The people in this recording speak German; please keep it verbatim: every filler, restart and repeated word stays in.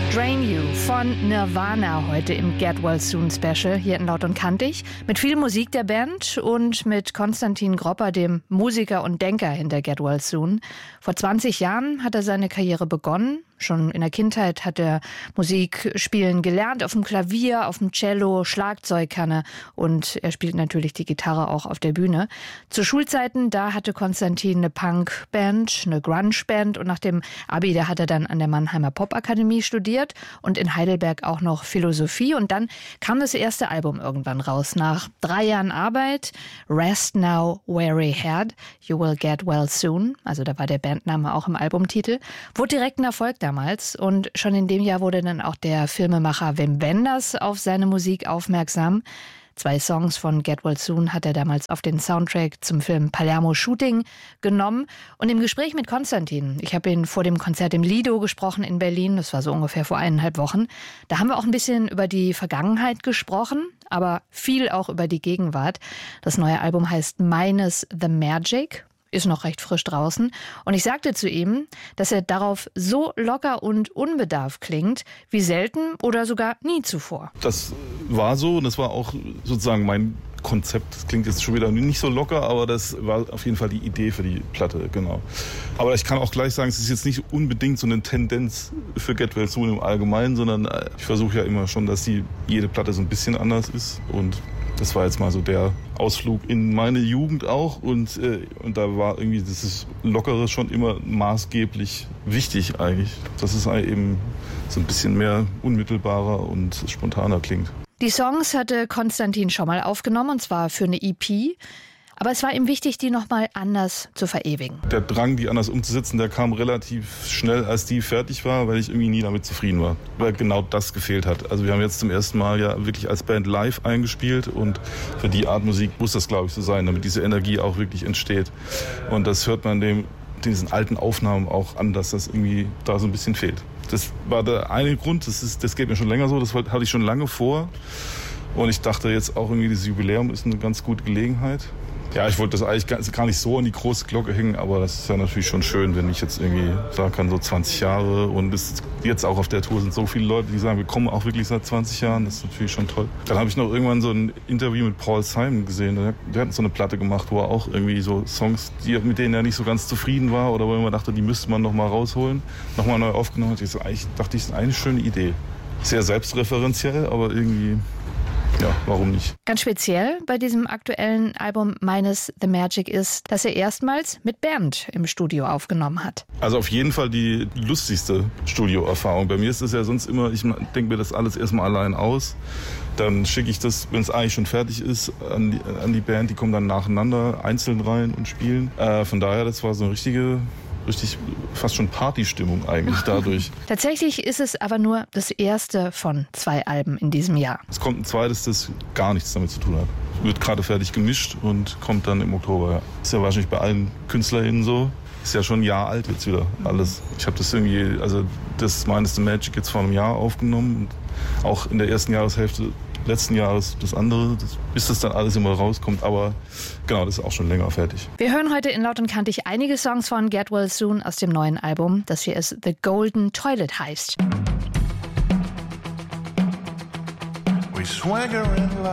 Drain You von Nirvana heute im Get Well Soon Special hier in Laut und Kantig. Mit viel Musik der Band und mit Konstantin Gropper, dem Musiker und Denker hinter Get Well Soon. Vor zwanzig Jahren hat er seine Karriere begonnen. Schon in der Kindheit hat er Musik spielen gelernt, auf dem Klavier, auf dem Cello, Schlagzeug kann er und er spielt natürlich die Gitarre auch auf der Bühne. Zu Schulzeiten, da hatte Konstantin eine Punkband, eine Grunge-Band und nach dem Abi, da hat er dann an der Mannheimer Popakademie studiert und in Heidelberg auch noch Philosophie und dann kam das erste Album irgendwann raus. Nach drei Jahren Arbeit, Rest Now, Weary Head, You Will Get Well Soon, also da war der Bandname auch im Albumtitel, wurde direkt ein Erfolg da. Damals. Und schon in dem Jahr wurde dann auch der Filmemacher Wim Wenders auf seine Musik aufmerksam. Zwei Songs von Get Well Soon hat er damals auf den Soundtrack zum Film Palermo Shooting genommen. Und im Gespräch mit Konstantin, ich habe ihn vor dem Konzert im Lido gesprochen in Berlin, das war so ungefähr vor eineinhalb Wochen, da haben wir auch ein bisschen über die Vergangenheit gesprochen, aber viel auch über die Gegenwart. Das neue Album heißt Minus the Magic. Ist noch recht frisch draußen. Und ich sagte zu ihm, dass er darauf so locker und unbedarft klingt, wie selten oder sogar nie zuvor. Das war so und das war auch sozusagen mein Konzept. Das klingt jetzt schon wieder nicht so locker, aber das war auf jeden Fall die Idee für die Platte, genau. Aber ich kann auch gleich sagen, es ist jetzt nicht unbedingt so eine Tendenz für Get Well Soon im Allgemeinen, sondern ich versuche ja immer schon, dass die, jede Platte so ein bisschen anders ist und das war jetzt mal so der Ausflug in meine Jugend auch und, äh, und da war irgendwie dieses Lockere schon immer maßgeblich wichtig eigentlich, dass es eben so ein bisschen mehr unmittelbarer und spontaner klingt. Die Songs hatte Konstantin schon mal aufgenommen und zwar für eine E P. Aber es war ihm wichtig, die nochmal anders zu verewigen. Der Drang, die anders umzusetzen, der kam relativ schnell, als die fertig war, weil ich irgendwie nie damit zufrieden war. Weil genau das gefehlt hat. Also wir haben jetzt zum ersten Mal ja wirklich als Band live eingespielt und für die Art Musik muss das, glaube ich, so sein, damit diese Energie auch wirklich entsteht. Und das hört man dem, diesen alten Aufnahmen auch an, dass das irgendwie da so ein bisschen fehlt. Das war der eine Grund, das, ist, das geht mir schon länger so, das hatte ich schon lange vor. Und ich dachte jetzt auch irgendwie, dieses Jubiläum ist eine ganz gute Gelegenheit. Ja, ich wollte das eigentlich gar nicht so an die große Glocke hängen, aber das ist ja natürlich schon schön, wenn ich jetzt irgendwie sagen kann, so zwanzig Jahre und es jetzt auch auf der Tour sind so viele Leute, die sagen, wir kommen auch wirklich seit zwanzig Jahren, das ist natürlich schon toll. Dann habe ich noch irgendwann so ein Interview mit Paul Simon gesehen, der, der hat so eine Platte gemacht, wo er auch irgendwie so Songs, die, mit denen er nicht so ganz zufrieden war oder wo er immer dachte, die müsste man noch mal rausholen, noch mal neu aufgenommen hat. Ich so, eigentlich dachte ich, das ist eine schöne Idee. Sehr selbstreferenziell, aber irgendwie... Ja, warum nicht? Ganz speziell bei diesem aktuellen Album Minus the Magic ist, dass er erstmals mit Band im Studio aufgenommen hat. Also auf jeden Fall die lustigste Studioerfahrung. Bei mir ist es ja sonst immer, ich denke mir das alles erstmal allein aus. Dann schicke ich das, wenn es eigentlich schon fertig ist, an die, an die Band. Die kommen dann nacheinander einzeln rein und spielen. Äh, von daher, das war so eine richtige... richtig fast schon Partystimmung eigentlich dadurch. Tatsächlich ist es aber nur das erste von zwei Alben in diesem Jahr. Es kommt ein zweites, das gar nichts damit zu tun hat. Wird gerade fertig gemischt und kommt dann im Oktober. Ja. Ist ja wahrscheinlich bei allen KünstlerInnen so. Ist ja schon ein Jahr alt jetzt wieder alles. Ich habe das irgendwie, also das Minus the Magic jetzt vor einem Jahr aufgenommen. Und auch in der ersten Jahreshälfte letzten Jahres das andere, das, bis das dann alles immer rauskommt. Aber genau, das ist auch schon länger fertig. Wir hören heute in Laut und Kantig einige Songs von Get Well Soon aus dem neuen Album, das hier ist The Golden Toilet heißt. We swagger in